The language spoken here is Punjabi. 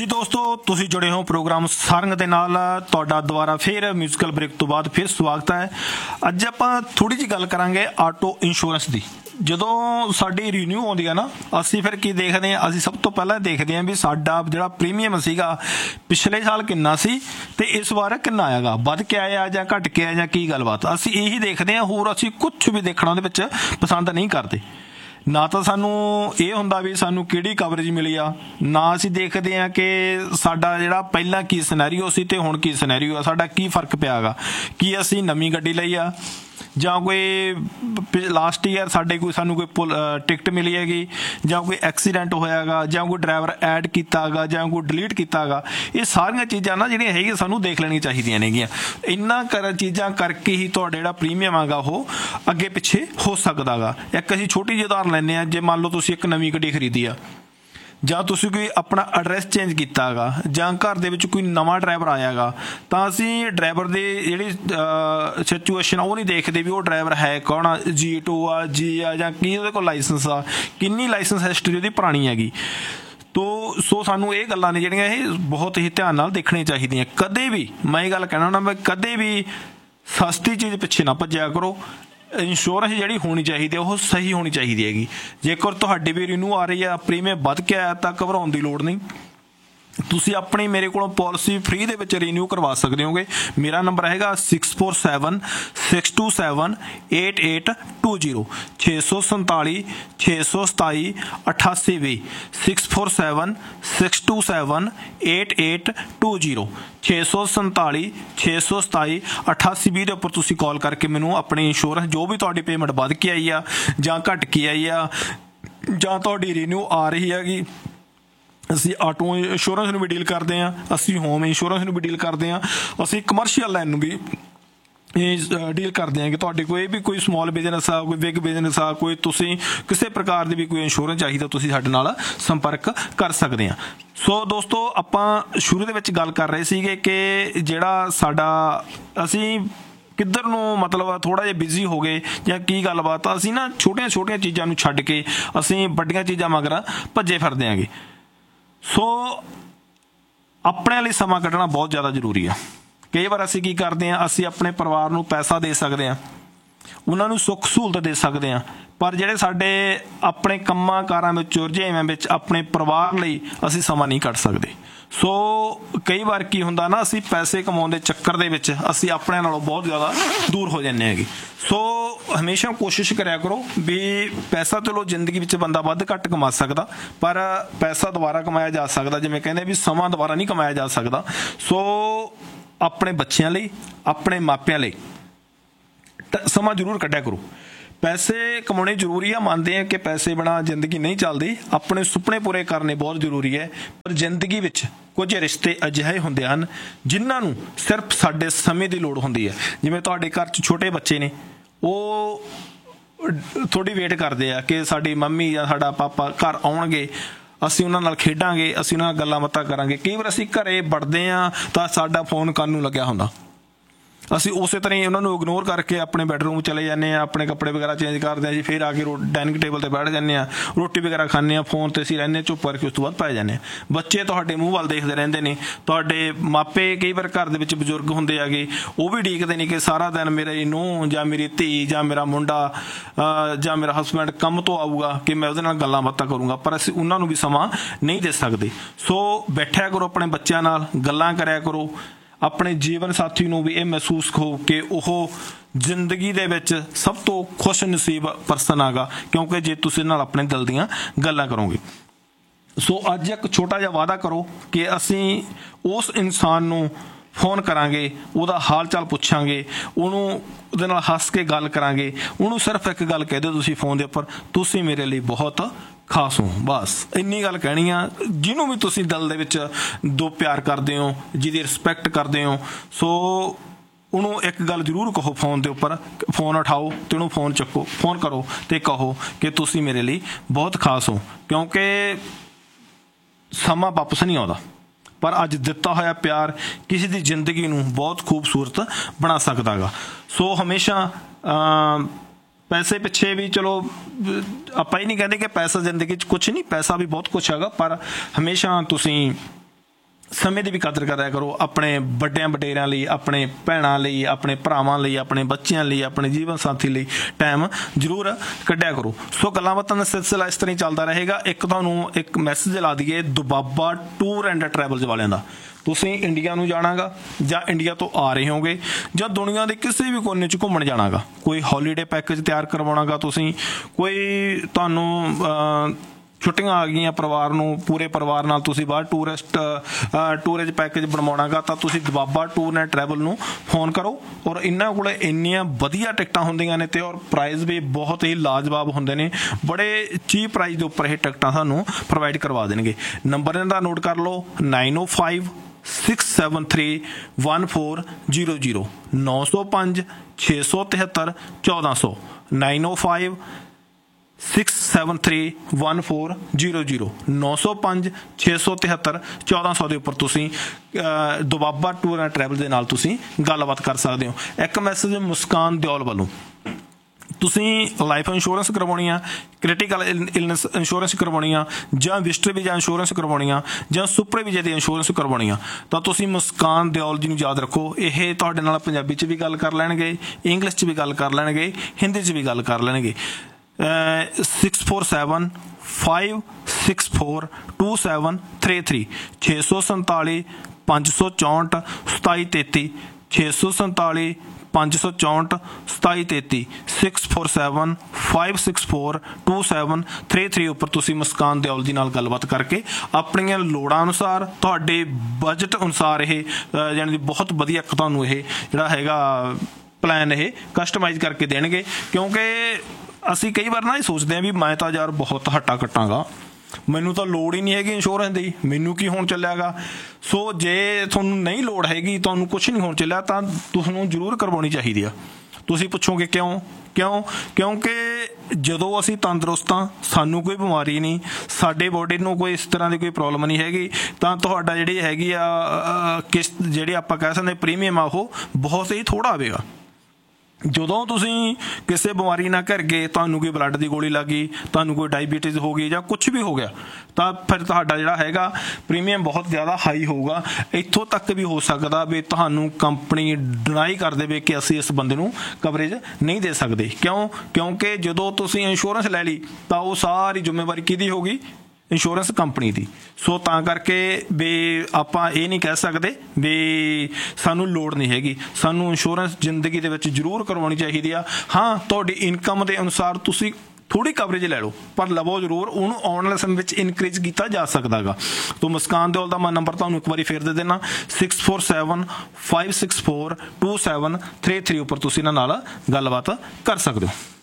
ਜੀ ਦੋਸਤੋ, ਤੁਸੀਂ ਜੁੜੇ ਹੋ ਪ੍ਰੋਗਰਾਮ ਸਾਰੰਗ ਦੇ ਨਾਲ। ਤੁਹਾਡਾ ਦੁਬਾਰਾ ਫਿਰ ਮਿਊਜ਼ੀਕਲ ਬ੍ਰੇਕ ਤੋਂ ਬਾਅਦ ਫਿਰ ਸਵਾਗਤ ਹੈ। ਅੱਜ ਆਪਾਂ ਥੋੜ੍ਹੀ ਜਿਹੀ ਗੱਲ ਕਰਾਂਗੇ ਆਟੋ ਇੰਸ਼ੋਰੈਂਸ ਦੀ। ਜਦੋਂ ਸਾਡੀ ਰੀਨਿਊ ਆਉਂਦੀ ਆ ਨਾ, ਅਸੀਂ ਫਿਰ ਕੀ ਦੇਖਦੇ ਹਾਂ? ਅਸੀਂ ਸਭ ਤੋਂ ਪਹਿਲਾਂ ਦੇਖਦੇ ਹਾਂ ਵੀ ਸਾਡਾ ਜਿਹੜਾ ਪ੍ਰੀਮੀਅਮ ਸੀਗਾ ਪਿਛਲੇ ਸਾਲ ਕਿੰਨਾ ਸੀ ਅਤੇ ਇਸ ਵਾਰ ਕਿੰਨਾ ਆਏਗਾ, ਵੱਧ ਕੇ ਆਇਆ ਜਾਂ ਘੱਟ ਕੇ ਆਇਆ ਜਾਂ ਕੀ ਗੱਲਬਾਤ। ਅਸੀਂ ਇਹੀ ਦੇਖਦੇ ਹਾਂ, ਹੋਰ ਅਸੀਂ ਕੁਛ ਵੀ ਦੇਖਣਾ ਉਹਦੇ ਵਿੱਚ ਪਸੰਦ ਨਹੀਂ ਕਰਦੇ। ਨਾ ਤਾਂ ਸਾਨੂੰ ਇਹ ਹੁੰਦਾ ਵੀ ਸਾਨੂੰ ਕਿਹੜੀ ਕਵਰੇਜ ਮਿਲੀ ਆ, ਨਾ ਅਸੀਂ ਦੇਖਦੇ ਹਾਂ ਕਿ ਸਾਡਾ ਜਿਹੜਾ ਪਹਿਲਾਂ ਕੀ ਸਿਨੈਰੀਓ ਸੀ ਅਤੇ ਹੁਣ ਕੀ ਸਿਨੈਰੀਓ ਆ, ਸਾਡਾ ਕੀ ਫਰਕ ਪਿਆ ਗਾ। ਕੀ ਅਸੀਂ ਨਵੀਂ ਗੱਡੀ ਲਈ ਆ ਜਾਂ ਕੋਈ ਲਾਸਟ ਈਅਰ ਸਾਨੂੰ ਕੋਈ ਟਿਕਟ ਮਿਲੀ ਹੈਗੀ, ਜਾਂ ਕੋਈ ਐਕਸੀਡੈਂਟ ਹੋਇਆ ਗਾ, ਜਾਂ ਕੋਈ ਡਰਾਈਵਰ ਐਡ ਕੀਤਾ ਗਾ, ਜਾਂ ਕੋਈ ਡਿਲੀਟ ਕੀਤਾ ਗਾ। ਇਹ ਸਾਰੀਆਂ ਚੀਜ਼ਾਂ ਨਾ ਜਿਹੜੀਆਂ ਹੈਗੀਆਂ ਸਾਨੂੰ ਦੇਖ ਲੈਣੀਆਂ ਚਾਹੀਦੀਆਂ ਨੇਗੀਆਂ। ਇਹਨਾਂ ਚੀਜ਼ਾਂ ਕਰਕੇ ਹੀ ਤੁਹਾਡਾ ਜਿਹੜਾ ਪ੍ਰੀਮੀਅਮ ਹੈਗਾ ਉਹ ਅੱਗੇ ਪਿੱਛੇ ਹੋ ਸਕਦਾ ਗਾ। ਇੱਕ ਅਸੀਂ ਛੋਟੀ ਜਿਹੀ ਉਦਾਹਰਨ ਲੈਂਦੇ ਹਾਂ। ਜੇ ਮੰਨ ਲਓ ਤੁਸੀਂ ਇੱਕ ਨਵੀਂ ਗੱਡੀ ਖਰੀਦੀ ਆ, ਜਾਂ ਤੁਸੀਂ ਕੋਈ ਆਪਣਾ ਐਡਰੈਸ ਚੇਂਜ ਕੀਤਾ ਹੈਗਾ, ਜਾਂ ਘਰ ਦੇ ਵਿੱਚ ਕੋਈ ਨਵਾਂ ਡਰਾਈਵਰ ਆਇਆ ਗਾ, ਤਾਂ ਅਸੀਂ ਡਰਾਈਵਰ ਦੀ ਜਿਹੜੀ ਸਿਚੁਏਸ਼ਨ ਉਹ ਨਹੀਂ ਦੇਖਦੇ ਵੀ ਉਹ ਡਰਾਈਵਰ ਹੈ ਕੌਣ ਆ, G2 ਆ, G ਆ, ਜਾਂ ਕੀ ਉਹਦੇ ਕੋਲ ਲਾਇਸੈਂਸ ਆ, ਕਿੰਨੀ ਲਾਇਸੈਂਸ ਹਿਸਟਰੀ ਉਹਦੀ ਪੁਰਾਣੀ ਹੈਗੀ। ਸੋ ਸਾਨੂੰ ਇਹ ਗੱਲਾਂ ਨੇ ਜਿਹੜੀਆਂ ਇਹ ਬਹੁਤ ਹੀ ਧਿਆਨ ਨਾਲ ਦੇਖਣੀਆਂ ਚਾਹੀਦੀਆਂ। ਕਦੇ ਵੀ ਮੈਂ ਇਹ ਗੱਲ ਕਹਿਣਾ ਹੁੰਦਾ, ਮੈਂ ਕਦੇ ਵੀ ਸਸਤੀ ਚੀਜ਼ ਪਿੱਛੇ ਨਾ ਭੱਜਿਆ ਕਰੋ। ਇੰਸ਼ੋਰੈਂਸ ਜਿਹੜੀ ਹੋਣੀ ਚਾਹੀਦੀ ਹੈ ਉਹ ਸਹੀ ਹੋਣੀ ਚਾਹੀਦੀ ਹੈਗੀ। ਜੇਕਰ ਤੁਹਾਡੀ ਵੀ ਰੀਨਿਊ ਆ ਰਹੀ ਆ, ਪ੍ਰੀਮੀਅਮ ਵੱਧ ਕੇ ਆਇਆ, ਤਾਂ ਘਬਰਾਉਣ ਦੀ ਲੋੜ ਨਹੀਂ। ਤੁਸੀਂ ਆਪਣੀ ਮੇਰੇ ਕੋਲੋਂ ਪੋਲਿਸੀ ਫ੍ਰੀ ਦੇ ਵਿੱਚ ਰੀਨਿਊ ਕਰਵਾ ਸਕਦੇ ਹੋਗੇ। ਮੇਰਾ ਨੰਬਰ ਹੈਗਾ 6476278820 647 627 8820 6476278820 647 627 8820 ਦੇ ਉੱਪਰ ਤੁਸੀਂ ਕਾਲ ਕਰਕੇ ਮੈਨੂੰ ਆਪਣੀ ਇੰਸ਼ੋਰੈਂਸ ਜੋ ਵੀ ਤੁਹਾਡੀ ਪੇਮੈਂਟ ਵੱਧ ਕੇ ਆਈ ਆ ਜਾਂ ਘੱਟ ਕੇ ਆਈ ਆ, ਜਾਂ ਤੁਹਾਡੀ ਰੀਨਿਊ ਆ ਰਹੀ ਹੈਗੀ। ਅਸੀਂ ਆਟੋ ਇੰਸ਼ੋਰੈਂਸ ਨੂੰ ਵੀ ਡੀਲ ਕਰਦੇ ਹਾਂ, ਅਸੀਂ ਹੋਮ ਇੰਸ਼ੋਰੈਂਸ ਨੂੰ ਵੀ ਡੀਲ ਕਰਦੇ ਹਾਂ, ਅਸੀਂ ਕਮਰਸ਼ੀਅਲ ਲਾਈਨ ਨੂੰ ਵੀ ਡੀਲ ਕਰਦੇ ਹਾਂ ਕਿ ਤੁਹਾਡੇ ਕੋਈ ਸਮਾਲ ਬਿਜ਼ਨਸ ਆ, ਕੋਈ ਬਿਗ ਬਿਜ਼ਨਸ ਆ, ਕੋਈ ਤੁਸੀਂ ਕਿਸੇ ਪ੍ਰਕਾਰ ਦੀ ਵੀ ਕੋਈ ਇੰਸ਼ੋਰੈਂਸ ਚਾਹੀਦਾ, ਤੁਸੀਂ ਸਾਡੇ ਨਾਲ ਸੰਪਰਕ ਕਰ ਸਕਦੇ ਆ। ਸੋ ਦੋਸਤੋ, ਆਪਾਂ ਸ਼ੁਰੂ ਦੇ ਵਿੱਚ ਗੱਲ ਕਰ ਰਹੇ ਸੀਗੇ ਕਿ ਜਿਹੜਾ ਸਾਡਾ ਅਸੀਂ ਕਿੱਧਰ ਨੂੰ ਮਤਲਬ ਥੋੜ੍ਹਾ ਜਿਹਾ ਬਿਜ਼ੀ ਹੋ ਗਏ ਜਾਂ ਕੀ ਗੱਲਬਾਤ ਆ। ਅਸੀਂ ਨਾ ਛੋਟੀਆਂ ਛੋਟੀਆਂ ਚੀਜ਼ਾਂ ਨੂੰ ਛੱਡ ਕੇ ਅਸੀਂ ਵੱਡੀਆਂ ਚੀਜ਼ਾਂ ਮਗਰ ਭੱਜੇ ਫਿਰਦੇ ਆਂਗੇ। ਸੋ ਆਪਣੇ ਲਈ ਸਮਾਂ ਕੱਢਣਾ ਬਹੁਤ ਜ਼ਿਆਦਾ ਜ਼ਰੂਰੀ ਆ। ਕਈ ਵਾਰ ਅਸੀਂ ਕੀ ਕਰਦੇ ਹਾਂ, ਅਸੀਂ ਆਪਣੇ ਪਰਿਵਾਰ ਨੂੰ ਪੈਸਾ ਦੇ ਸਕਦੇ ਹਾਂ, ਉਹਨਾਂ ਨੂੰ ਸੁੱਖ ਸਹੂਲਤ ਦੇ ਸਕਦੇ ਹਾਂ, ਪਰ ਜਿਹੜੇ ਸਾਡੇ ਆਪਣੇ ਕੰਮਾਂ ਕਾਰਾਂ ਵਿੱਚ ਰੁਝੇਵਿਆਂ ਵਿੱਚ ਆਪਣੇ ਪਰਿਵਾਰ ਲਈ ਅਸੀਂ ਸਮਾਂ ਨਹੀਂ ਕੱਢ ਸਕਦੇ। ਸੋ ਕਈ ਵਾਰ ਕੀ ਹੁੰਦਾ ਨਾ, ਅਸੀਂ ਪੈਸੇ ਕਮਾਉਣ ਦੇ ਚੱਕਰ ਦੇ ਵਿੱਚ ਅਸੀਂ ਆਪਣਿਆਂ ਨਾਲੋਂ ਬਹੁਤ ਜ਼ਿਆਦਾ ਦੂਰ ਹੋ ਜਾਂਦੇ ਹੈਗੇ। ਸੋ ਹਮੇਸ਼ਾ ਕੋਸ਼ਿਸ਼ ਕਰਿਆ ਕਰੋ ਵੀ ਪੈਸਾ ਚਲੋ ਜ਼ਿੰਦਗੀ ਵਿੱਚ ਬੰਦਾ ਵੱਧ ਘੱਟ ਕਮਾ ਸਕਦਾ, ਪਰ ਪੈਸਾ ਦੁਬਾਰਾ ਕਮਾਇਆ ਜਾ ਸਕਦਾ। ਜਿਵੇਂ ਕਹਿੰਦੇ ਵੀ ਸਮਾਂ ਦੁਬਾਰਾ ਨਹੀਂ ਕਮਾਇਆ ਜਾ ਸਕਦਾ। ਸੋ ਆਪਣੇ ਬੱਚਿਆਂ ਲਈ, ਆਪਣੇ ਮਾਪਿਆਂ ਲਈ ਸਮਾਂ ਜ਼ਰੂਰ ਕੱਢਿਆ ਕਰੋ। ਪੈਸੇ ਕਮਾਉਣੇ ਜ਼ਰੂਰੀ ਆ, ਮੰਨਦੇ ਆ ਕਿ ਪੈਸੇ ਬਿਨਾਂ ਜ਼ਿੰਦਗੀ ਨਹੀਂ ਚੱਲਦੀ। ਆਪਣੇ ਸੁਪਨੇ ਪੂਰੇ ਕਰਨੇ ਬਹੁਤ ਜ਼ਰੂਰੀ ਹੈ, ਪਰ ਜ਼ਿੰਦਗੀ ਵਿੱਚ ਕੁਝ ਰਿਸ਼ਤੇ ਅਜਿਹੇ ਹੁੰਦੇ ਹਨ ਜਿਨ੍ਹਾਂ ਨੂੰ ਸਿਰਫ ਸਾਡੇ ਸਮੇਂ ਦੀ ਲੋੜ ਹੁੰਦੀ ਹੈ। ਜਿਵੇਂ ਤੁਹਾਡੇ ਘਰ 'ਚ ਛੋਟੇ ਬੱਚੇ ਨੇ, ਉਹ ਥੋੜ੍ਹੀ ਵੇਟ ਕਰਦੇ ਆ ਕਿ ਸਾਡੀ ਮੰਮੀ ਜਾਂ ਸਾਡਾ ਪਾਪਾ ਘਰ ਆਉਣਗੇ, ਅਸੀਂ ਉਹਨਾਂ ਨਾਲ ਖੇਡਾਂਗੇ, ਅਸੀਂ ਉਹਨਾਂ ਨਾਲ ਗੱਲਾਂ ਬਾਤਾਂ ਕਰਾਂਗੇ। ਕਈ ਵਾਰ ਅਸੀਂ ਘਰੇ ਵੜਦੇ ਹਾਂ ਤਾਂ ਸਾਡਾ ਫੋਨ ਕੰਨ ਨੂੰ ਲੱਗਿਆ ਹੁੰਦਾ, ਅਸੀਂ ਉਸੇ ਤਰ੍ਹਾਂ ਹੀ ਉਹਨਾਂ ਨੂੰ ਇਗਨੋਰ ਕਰਕੇ ਆਪਣੇ ਬੈਡਰੂਮ ਚਲੇ ਜਾਂਦੇ ਹਾਂ, ਆਪਣੇ ਕੱਪੜੇ ਵਗੈਰਾ ਚੇਂਜ ਕਰਦੇ ਹਾਂ ਜੀ, ਫਿਰ ਆ ਕੇ ਡਾਇਨਿੰਗ ਟੇਬਲ 'ਤੇ ਬੈਠ ਜਾਂਦੇ ਹਾਂ, ਰੋਟੀ ਵਗੈਰਾ ਖਾਂਦੇ ਹਾਂ, ਫੋਨ 'ਤੇ ਅਸੀਂ ਰਹਿੰਦੇ ਹਾਂ, ਚੁੱਪ ਕਰਕੇ ਉਸ ਤੋਂ ਬਾਅਦ ਪੈ ਜਾਂਦੇ ਹਾਂ। ਬੱਚੇ ਤੁਹਾਡੇ ਮੂੰਹ ਵੱਲ ਦੇਖਦੇ ਰਹਿੰਦੇ ਨੇ। ਤੁਹਾਡੇ ਮਾਪੇ ਕਈ ਵਾਰ ਘਰ ਦੇ ਵਿੱਚ ਬਜ਼ੁਰਗ ਹੁੰਦੇ ਹੈਗੇ, ਉਹ ਵੀ ਉਡੀਕਦੇ ਨੇ ਕਿ ਸਾਰਾ ਦਿਨ ਮੇਰੀ ਨੂੰਹ ਜਾਂ ਮੇਰੀ ਧੀ ਜਾਂ ਮੇਰਾ ਮੁੰਡਾ ਜਾਂ ਮੇਰਾ ਹਸਬੈਂਡ ਕੰਮ ਤੋਂ ਆਊਗਾ ਕਿ ਮੈਂ ਉਹਦੇ ਨਾਲ ਗੱਲਾਂ ਬਾਤਾਂ ਕਰੂੰਗਾ, ਪਰ ਅਸੀਂ ਉਹਨਾਂ ਨੂੰ ਵੀ ਸਮਾਂ ਨਹੀਂ ਦੇ ਸਕਦੇ। ਸੋ ਬੈਠਿਆ ਕਰੋ ਆਪਣੇ ਬੱਚਿਆਂ ਨਾਲ, ਗੱਲਾਂ ਕਰਿਆ ਕਰੋ। ਆਪਣੇ ਜੀਵਨ ਸਾਥੀ ਨੂੰ ਵੀ ਇਹ ਮਹਿਸੂਸ ਹੋ ਕਿ ਉਹ ਜ਼ਿੰਦਗੀ ਦੇ ਵਿੱਚ ਸਭ ਤੋਂ ਖੁਸ਼ ਨਸੀਬ ਪਰਸਨ ਹੈਗਾ, ਕਿਉਂਕਿ ਜੇ ਤੁਸੀਂ ਨਾਲ ਆਪਣੇ ਦਿਲ ਦੀਆਂ ਗੱਲਾਂ ਕਰੋਗੇ। ਸੋ ਅੱਜ ਇੱਕ ਛੋਟਾ ਜਿਹਾ ਵਾਅਦਾ ਕਰੋ ਕਿ ਅਸੀਂ ਉਸ ਇਨਸਾਨ ਨੂੰ ਫੋਨ ਕਰਾਂਗੇ, ਉਹਦਾ ਹਾਲ ਚਾਲ ਪੁੱਛਾਂਗੇ, ਉਹਦੇ ਨਾਲ ਹੱਸ ਕੇ ਗੱਲ ਕਰਾਂਗੇ। ਉਹਨੂੰ ਸਿਰਫ ਇੱਕ ਗੱਲ ਕਹਿ ਦਿਓ ਤੁਸੀਂ ਫੋਨ ਦੇ ਉੱਪਰ, ਤੁਸੀਂ ਮੇਰੇ ਲਈ ਬਹੁਤ ਖਾਸ ਹੋ। ਬਸ ਇੰਨੀ ਗੱਲ ਕਹਿਣੀ ਆ। ਜਿਹਨੂੰ ਵੀ ਤੁਸੀਂ ਦਿਲ ਦੇ ਵਿੱਚ ਦੋ ਪਿਆਰ ਕਰਦੇ ਹੋ, ਜਿਹਦੀ ਰਿਸਪੈਕਟ ਕਰਦੇ ਹੋ, ਸੋ ਉਹਨੂੰ ਇੱਕ ਗੱਲ ਜ਼ਰੂਰ ਕਹੋ ਫੋਨ ਦੇ ਉੱਪਰ। ਫੋਨ ਉਠਾਓ ਅਤੇ ਉਹਨੂੰ ਫੋਨ ਚੱਕੋ, ਫੋਨ ਕਰੋ ਅਤੇ ਕਹੋ ਕਿ ਤੁਸੀਂ ਮੇਰੇ ਲਈ ਬਹੁਤ ਖਾਸ ਹੋ, ਕਿਉਂਕਿ ਸਮਾਂ ਵਾਪਸ ਨਹੀਂ ਆਉਂਦਾ, ਪਰ ਅੱਜ ਦਿੱਤਾ ਹੋਇਆ ਪਿਆਰ ਕਿਸੇ ਦੀ ਜ਼ਿੰਦਗੀ ਨੂੰ ਬਹੁਤ ਖੂਬਸੂਰਤ ਬਣਾ ਸਕਦਾ ਗਾ। ਸੋ ਹਮੇਸ਼ਾ ਪੈਸੇ ਪਿੱਛੇ ਵੀ ਚਲੋ ਆਪਾਂ ਇਹ ਨਹੀਂ ਕਹਿੰਦੇ ਕਿ ਪੈਸਾ ਜ਼ਿੰਦਗੀ 'ਚ ਕੁਛ ਨਹੀਂ, ਪੈਸਾ ਵੀ ਬਹੁਤ ਕੁਛ ਹੈਗਾ, ਪਰ ਹਮੇਸ਼ਾ ਤੁਸੀਂ ਸਮੇਂ ਦੀ ਵੀ ਕਦਰ ਕਰਿਆ ਕਰੋ। ਆਪਣੇ ਵੱਡਿਆਂ ਵਡੇਰਿਆਂ ਲਈ, ਆਪਣੇ ਭੈਣਾਂ ਲਈ, ਆਪਣੇ ਭਰਾਵਾਂ ਲਈ, ਆਪਣੇ ਬੱਚਿਆਂ ਲਈ, ਆਪਣੇ ਜੀਵਨ ਸਾਥੀ ਲਈ ਟਾਈਮ ਜ਼ਰੂਰ ਕੱਢਿਆ ਕਰੋ। ਸੋ ਗੱਲਾਂ ਬਾਤਾਂ ਦਾ ਸਿਲਸਿਲਾ ਇਸ ਤਰ੍ਹਾਂ ਹੀ ਚੱਲਦਾ ਰਹੇਗਾ। ਇੱਕ ਤੁਹਾਨੂੰ ਇੱਕ ਮੈਸੇਜ ਲਾ ਦਈਏ ਦੁਬਾਬਾ ਟੂਰ ਐਂਡ ਟਰੈਵਲਸ ਵਾਲਿਆਂ ਦਾ। ਤੁਸੀਂ ਇੰਡੀਆ ਨੂੰ ਜਾਣਾਗਾ ਜਾਂ ਇੰਡੀਆ ਤੋਂ ਆ ਰਹੇ ਹੋਗੇ ਜਾਂ ਦੁਨੀਆ ਦੇ ਕਿਸੇ ਵੀ ਕੋਨੇ 'ਚ ਘੁੰਮਣ ਜਾਣਾਗਾ, ਕੋਈ ਹੌਲੀਡੇ ਪੈਕੇਜ ਤਿਆਰ ਕਰਵਾਉਣਾਗਾ ਤੁਸੀਂ, ਕੋਈ ਤੁਹਾਨੂੰ ਛੁੱਟੀਆਂ ਆ ਗਈਆਂ ਪਰਿਵਾਰ ਨੂੰ, ਪੂਰੇ ਪਰਿਵਾਰ ਨਾਲ ਤੁਸੀਂ ਬਾਹਰ ਟੂਰਿਸਟ ਪੈਕੇਜ ਬਣਵਾਉਣਾਗਾ, ਤਾਂ ਤੁਸੀਂ ਦੁਬਾਬਾ ਟੂਰ ਐਂਡ ਟਰੈਵਲ ਨੂੰ ਫੋਨ ਕਰੋ। ਔਰ ਇਹਨਾਂ ਕੋਲ ਇੰਨੀਆਂ ਵਧੀਆ ਟਿਕਟਾਂ ਹੁੰਦੀਆਂ ਨੇ ਅਤੇ ਔਰ ਪ੍ਰਾਈਜ਼ ਵੀ ਬਹੁਤ ਹੀ ਲਾਜਵਾਬ ਹੁੰਦੇ ਨੇ। ਬੜੇ ਚੀਪ ਪ੍ਰਾਈਜ਼ ਦੇ ਉੱਪਰ ਇਹ ਟਿਕਟਾਂ ਸਾਨੂੰ ਪ੍ਰੋਵਾਈਡ ਕਰਵਾ ਦੇਣਗੇ। ਨੰਬਰ ਇਹਨਾਂ ਦਾ ਨੋਟ ਕਰ ਲਓ 9056731400 905 673 1400 905 6731400 905 673 1400 ਦੇ ਉੱਪਰ ਤੁਸੀਂ ਦੁਬਾਬਾ ਟੂਰ ਐਂਡ ਟਰੈਵਲ ਦੇ ਨਾਲ ਤੁਸੀਂ ਗੱਲਬਾਤ ਕਰ ਸਕਦੇ ਹੋ। ਇੱਕ ਮੈਸੇਜ ਮੁਸਕਾਨ ਦਿਓਲ ਵੱਲੋਂ, ਤੁਸੀਂ ਲਾਈਫ ਇੰਸ਼ੋਰੈਂਸ ਕਰਵਾਉਣੀ ਆ, ਕ੍ਰਿਟੀਕਲ ਇਲਨੈਸ ਇੰਸ਼ੋਰੈਂਸ ਕਰਵਾਉਣੀ ਆ, ਜਾਂ ਵਿਜ਼ਟਰ ਵੀਜ਼ਾ ਇੰਸ਼ੋਰੈਂਸ ਕਰਵਾਉਣੀ ਆ, ਜਾਂ ਸੁਪਰ ਵੀਜ਼ੇ ਦੀ ਇੰਸ਼ੋਰੈਂਸ ਕਰਵਾਉਣੀ ਆ, ਤਾਂ ਤੁਸੀਂ ਮੁਸਕਾਨ ਦਿਓਲ ਜੀ ਨੂੰ ਯਾਦ ਰੱਖੋ। ਇਹ ਤੁਹਾਡੇ ਨਾਲ ਪੰਜਾਬੀ 'ਚ ਵੀ ਗੱਲ ਕਰ ਲੈਣਗੇ, ਇੰਗਲਿਸ਼ 'ਚ ਵੀ ਗੱਲ ਕਰ ਲੈਣਗੇ, ਹਿੰਦੀ 'ਚ ਵੀ ਗੱਲ ਕਰ ਲੈਣਗੇ। 647-564-2733 647 564 2733 647 564 2733 647-564-2733 ਉੱਪਰ ਤੁਸੀਂ ਮੁਸਕਾਨ ਦਿਓਲ ਜੀ ਨਾਲ ਗੱਲਬਾਤ ਕਰਕੇ ਆਪਣੀਆਂ ਲੋੜਾਂ ਅਨੁਸਾਰ, ਤੁਹਾਡੇ ਬਜਟ ਅਨੁਸਾਰ ਇਹ ਯਾਨੀ ਬਹੁਤ ਵਧੀਆ ਇੱਕ ਤੁਹਾਨੂੰ ਇਹ ਜਿਹੜਾ ਹੈਗਾ ਪਲਾਨ ਇਹ ਕਸਟਮਾਈਜ਼ ਕਰਕੇ ਦੇਣਗੇ। ਕਿਉਂਕਿ ਅਸੀਂ ਕਈ ਵਾਰ ਨਾ ਇਹ ਸੋਚਦੇ ਹਾਂ ਵੀ ਮੈਂ ਤਾਂ ਯਾਰ ਬਹੁਤ ਹੱਟਾ ਕੱਟਾਂਗਾ, ਮੈਨੂੰ ਤਾਂ ਲੋੜ ਹੀ ਨਹੀਂ ਹੈਗੀ ਇੰਸ਼ੋਰੈਂਸ ਦੀ, ਮੈਨੂੰ ਕੀ ਹੋਣ ਚੱਲਿਆਗਾ। ਸੋ ਜੇ ਤੁਹਾਨੂੰ ਨਹੀਂ ਲੋੜ ਹੈਗੀ, ਤੁਹਾਨੂੰ ਕੁਛ ਨਹੀਂ ਹੋਣ ਚੱਲਿਆ, ਤਾਂ ਤੁਹਾਨੂੰ ਜ਼ਰੂਰ ਕਰਵਾਉਣੀ ਚਾਹੀਦੀ ਆ। ਤੁਸੀਂ ਪੁੱਛੋਗੇ ਕਿਉਂਕਿ ਜਦੋਂ ਅਸੀਂ ਤੰਦਰੁਸਤ ਹਾਂ, ਸਾਨੂੰ ਕੋਈ ਬਿਮਾਰੀ ਨਹੀਂ, ਸਾਡੇ ਬੋਡੀ ਨੂੰ ਕੋਈ ਇਸ ਤਰ੍ਹਾਂ ਦੀ ਕੋਈ ਪ੍ਰੋਬਲਮ ਨਹੀਂ ਹੈਗੀ, ਤਾਂ ਤੁਹਾਡਾ ਜਿਹੜੀ ਹੈਗੀ ਆ ਕਿਸ਼ਤ ਜਿਹੜੀ ਆਪਾਂ ਕਹਿ ਸਕਦੇ ਪ੍ਰੀਮੀਅਮ ਆ ਉਹ ਬਹੁਤ ਹੀ ਥੋੜ੍ਹਾ ਆਵੇਗਾ। ਜਦੋਂ ਤੁਸੀਂ ਕਿਸੇ ਬਿਮਾਰੀ ਨਾਲ ਘਿਰ ਗਏ, ਤੁਹਾਨੂੰ ਕੋਈ ਬਲੱਡ ਦੀ ਗੋਲੀ ਲੱਗ ਗਈ, ਤੁਹਾਨੂੰ ਕੋਈ ਡਾਇਬੀਟੀਜ਼ ਹੋ ਗਈ ਜਾਂ ਕੁਛ ਵੀ ਹੋ ਗਿਆ, ਤਾਂ ਫਿਰ ਤੁਹਾਡਾ ਜਿਹੜਾ ਹੈਗਾ ਪ੍ਰੀਮੀਅਮ ਬਹੁਤ ਜ਼ਿਆਦਾ ਹਾਈ ਹੋਊਗਾ। ਇੱਥੋਂ ਤੱਕ ਵੀ ਹੋ ਸਕਦਾ ਵੀ ਤੁਹਾਨੂੰ ਕੰਪਨੀ ਡਿਨਾਈ ਕਰ ਦੇਵੇ ਕਿ ਅਸੀਂ ਇਸ ਬੰਦੇ ਨੂੰ ਕਵਰੇਜ ਨਹੀਂ ਦੇ ਸਕਦੇ। ਕਿਉਂਕਿ ਜਦੋਂ ਤੁਸੀਂ ਇੰਸ਼ੋਰੈਂਸ ਲੈ ਲਈ ਤਾਂ ਉਹ ਸਾਰੀ ਜ਼ਿੰਮੇਵਾਰੀ ਕਿਹਦੀ ਹੋਗੀ? ਇੰਸ਼ੋਰੈਂਸ ਕੰਪਨੀ ਦੀ। ਸੋ ਤਾਂ ਕਰਕੇ ਵੀ ਆਪਾਂ ਇਹ ਨਹੀਂ ਕਹਿ ਸਕਦੇ ਵੀ ਸਾਨੂੰ ਲੋੜ ਨਹੀਂ ਹੈਗੀ, ਸਾਨੂੰ ਇੰਸ਼ੋਰੈਂਸ ਜ਼ਿੰਦਗੀ ਦੇ ਵਿੱਚ ਜ਼ਰੂਰ ਕਰਵਾਉਣੀ ਚਾਹੀਦੀ ਆ। ਹਾਂ, ਤੁਹਾਡੀ ਇਨਕਮ ਦੇ ਅਨੁਸਾਰ ਤੁਸੀਂ ਥੋੜ੍ਹੀ ਕਵਰੇਜ ਲੈ ਲਓ, ਪਰ ਲਵੋ ਜ਼ਰੂਰ, ਉਹਨੂੰ ਆਉਣ ਵਾਲੇ ਸਮੇਂ ਵਿੱਚ ਇਨਕਰੀਜ਼ ਕੀਤਾ ਜਾ ਸਕਦਾ ਹੈਗਾ। ਤਾਂ ਮੁਸਕਾਨ ਦਿਓਲ ਦਾ ਮੈਂ ਨੰਬਰ ਤੁਹਾਨੂੰ ਇੱਕ ਵਾਰੀ ਫੇਰ ਦੇ ਦੇਣਾ 647-564-2733 ਉੱਪਰ ਤੁਸੀਂ ਇਹਨਾਂ ਨਾਲ ਗੱਲਬਾਤ ਕਰ ਸਕਦੇ ਹੋ।